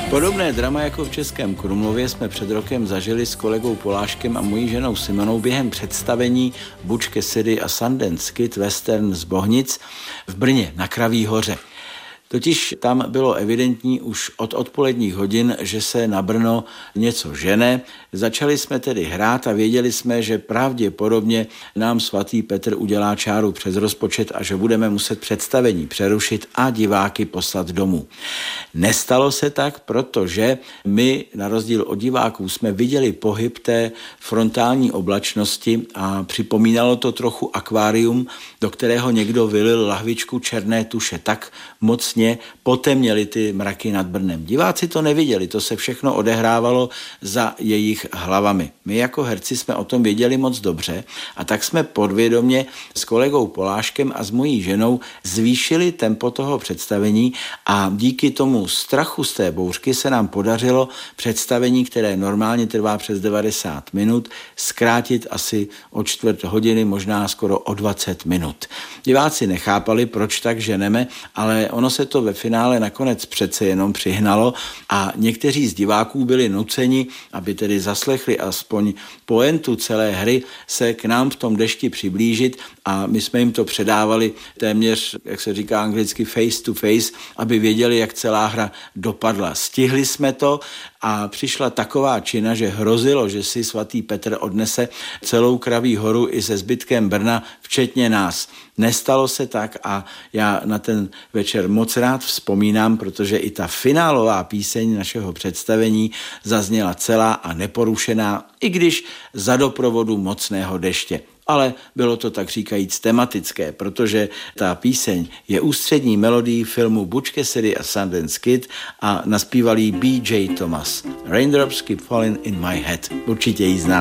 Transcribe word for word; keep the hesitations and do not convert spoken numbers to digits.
Podobné drama jako v Českém Krumlově jsme před rokem zažili s kolegou Poláškem a mojí ženou Simonou během představení Butch Cassidy a Sundance Kid western z Bohnic v Brně na Kraví hoře. Totiž tam bylo evidentní už od odpoledních hodin, že se na Brno něco žene. Začali jsme tedy hrát a věděli jsme, že pravděpodobně nám svatý Petr udělá čáru přes rozpočet a že budeme muset představení přerušit a diváky poslat domů. Nestalo se tak, protože my, na rozdíl od diváků, jsme viděli pohyb té frontální oblačnosti a připomínalo to trochu akvárium, do kterého někdo vylil lahvičku černé tuše. Tak moc potemněly ty mraky nad Brnem. Diváci to neviděli, to se všechno odehrávalo za jejich hlavami. My jako herci jsme o tom věděli moc dobře a tak jsme podvědomě s kolegou Poláškem a s mojí ženou zvýšili tempo toho představení a díky tomu strachu z té bouřky se nám podařilo představení, které normálně trvá přes devadesát minut, zkrátit asi o čtvrt hodiny, možná skoro o dvacet minut. Diváci nechápali, proč tak ženeme, ale ono se to ve finále nakonec přece jenom přihnalo a někteří z diváků byli nuceni, aby tedy zaslechli aspoň pointu celé hry, se k nám v tom dešti přiblížit a my jsme jim to předávali téměř, jak se říká anglicky, face to face, aby věděli, jak celá hra dopadla. Stihli jsme to a přišla taková čina, že hrozilo, že si svatý Petr odnese celou Kraví horu i se zbytkem Brna, včetně nás. Nestalo se tak a já na ten večer moc rád vzpomínám, protože i ta finálová píseň našeho představení zazněla celá a neporušená, i když za doprovodu mocného deště. Ale bylo to tak říkajíc tematické, protože ta píseň je ústřední melodií filmu Butch Cassidy a Sundance Kid a naspíval jí B J Thomas. Raindrops keep falling in my head. Určitě ji znáte.